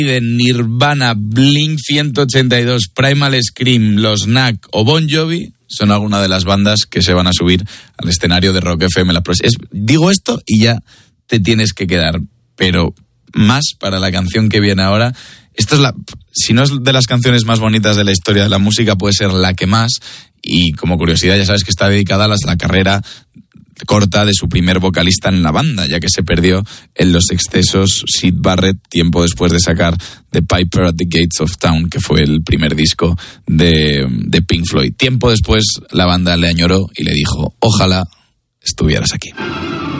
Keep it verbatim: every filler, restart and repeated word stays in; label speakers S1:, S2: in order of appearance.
S1: Nirvana, Blink ciento ochenta y dos, Primal Scream, Los Knack o Bon Jovi son algunas de las bandas que se van a subir al escenario de Rock F M la próxima. Es, digo esto y ya te tienes que quedar, pero más para la canción que viene ahora. Esto es la, si no es de las canciones más bonitas de la historia de la música, puede ser la que más. Y como curiosidad, ya sabes que está dedicada a la carrera corta de su primer vocalista en la banda, ya que se perdió en los excesos Syd Barrett tiempo después de sacar The Piper at the Gates of Town, que fue el primer disco de, de Pink Floyd. Tiempo después la banda le añoró y le dijo: ojalá estuvieras aquí.